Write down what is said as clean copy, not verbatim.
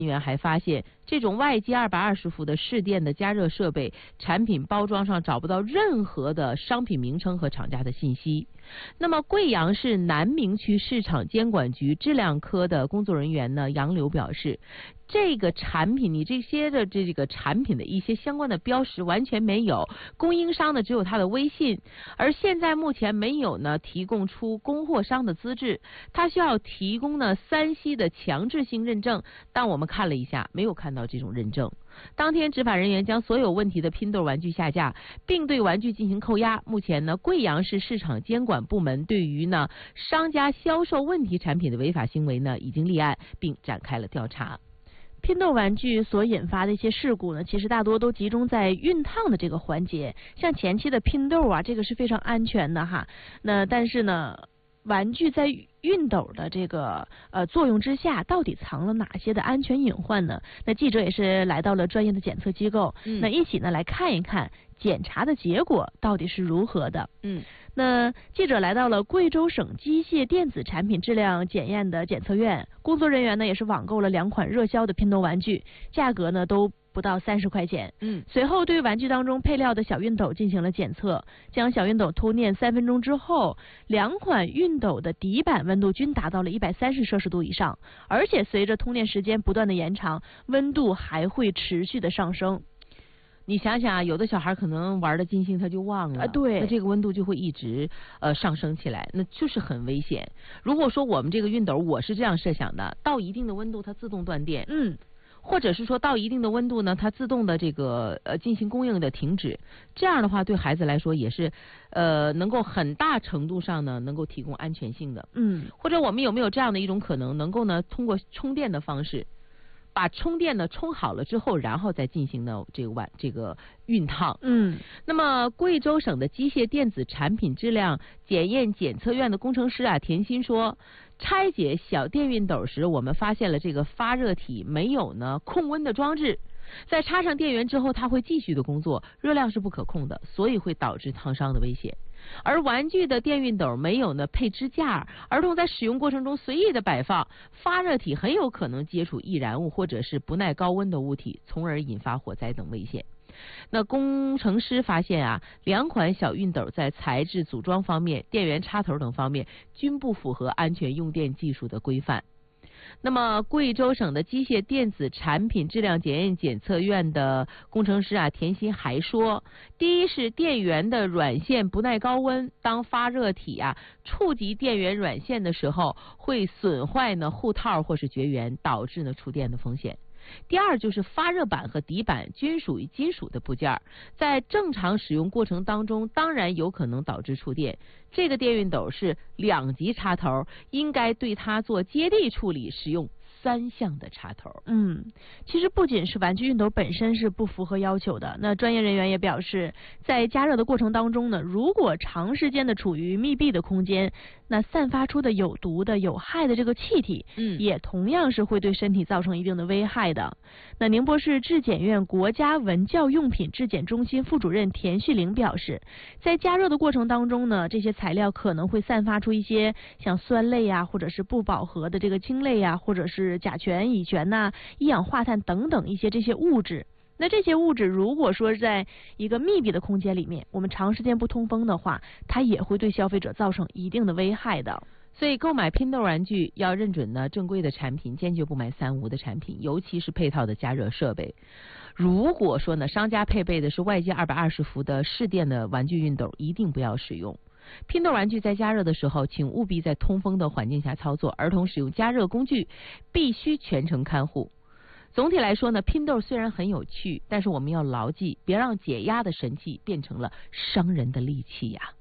人员还发现，这种外接220伏的市电的加热设备产品包装上找不到任何的商品名称和厂家的信息。那么贵阳市南明区市场监管局质量科的工作人员呢，杨柳表示，这个产品你这些的这个产品的一些相关的标识完全没有，供应商呢只有他的微信，而现在目前没有呢提供出供货商的资质，他需要提供呢3C的强制性认证，但我们看了一下，没有看到这种认证。当天执法人员将所有问题的拼豆玩具下架，并对玩具进行扣押。目前呢，贵阳市市场监管部门对于呢商家销售问题产品的违法行为呢已经立案，并展开了调查。 拼豆玩具所引发的一些事故呢，其实大多都集中在熨烫的这个环节。像前期的拼豆啊，这个是非常安全的哈。那但是呢，玩具在熨斗的这个作用之下，到底藏了哪些的安全隐患呢？那记者也是来到了专业的检测机构，那一起呢来看一看检查的结果到底是如何的。那记者来到了贵州省机械电子产品质量检验的检测院，工作人员呢也是网购了2款热销的拼豆玩具，价格呢都不到30块钱。随后对玩具当中配料的小熨斗进行了检测，将小熨斗偷念3分钟之后，2款熨斗的底板温度均达到了130摄氏度以上，而且随着通电时间不断的延长，温度还会持续的上升。 你想想啊，有的小孩可能玩的尽兴他就忘了， 对， 那这个温度就会一直上升起来，那就是很危险。如果说我们这个熨斗，我是这样设想的，到一定的温度它自动断电，或者是说到一定的温度呢，它自动的这个进行供应的停止，这样的话对孩子来说也是能够很大程度上呢能够提供安全性的。或者我们有没有这样的一种可能，能够呢通过充电的方式，把充电呢充好了之后，然后再进行呢这个熨烫。那么贵州省的机械电子产品质量检验检测院的工程师啊田鑫说，拆解小电熨斗时，我们发现了这个发热体没有呢控温的装置，在插上电源之后，它会继续的工作，热量是不可控的，所以会导致烫伤的危险。而玩具的电熨斗没有呢配支架，儿童在使用过程中随意的摆放，发热体很有可能接触易燃物或者是不耐高温的物体，从而引发火灾等危险。那工程师发现啊，2款小熨斗在材质、组装方面、电源插头等方面均不符合安全用电技术的规范。那么贵州省的机械电子产品质量检验检测院的工程师啊田鑫还说，第一是电源的软线不耐高温，当发热体啊触及电源软线的时候，会损坏呢护套或是绝缘，导致呢触电的风险。第二就是发热板和底板均属于金属的部件，在正常使用过程当中，当然有可能导致触电。这个电熨斗是2级插头，应该对它做接地处理，使用3项的插头。 其实不仅是玩具熨斗本身是不符合要求的，那专业人员也表示，在加热的过程当中呢，如果长时间的处于密闭的空间，那散发出的有毒的有害的这个气体，也同样是会对身体造成一定的危害的。那宁波市质检院国家文教用品质检中心副主任田旭玲表示，在加热的过程当中呢，这些材料可能会散发出一些像酸类啊，或者是不饱和的这个烃类啊，或者是甲醛、乙醛呐、一氧化碳等等一些这些物质。那这些物质如果说在一个密闭的空间里面，我们长时间不通风的话，它也会对消费者造成一定的危害的。 所以购买拼豆玩具要认准呢正规的产品，坚决不买3无的产品，尤其是配套的加热设备。如果说呢商家配备的是外接220伏的市电的玩具熨斗，一定不要使用。拼豆玩具在加热的时候，请务必在通风的环境下操作，儿童使用加热工具必须全程看护。总体来说呢，拼豆虽然很有趣，但是我们要牢记，别让解压的神器变成了伤人的利器呀。